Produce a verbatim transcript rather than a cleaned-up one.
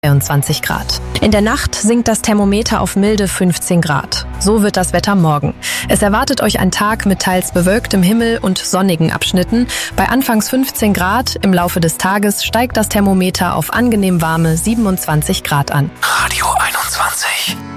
zweiundzwanzig Grad. In der Nacht sinkt das Thermometer auf milde fünfzehn Grad. So wird das Wetter morgen. Es erwartet euch ein Tag mit teils bewölktem Himmel und sonnigen Abschnitten. Bei anfangs fünfzehn Grad im Laufe des Tages steigt das Thermometer auf angenehm warme siebenundzwanzig Grad an. Radio einundzwanzig.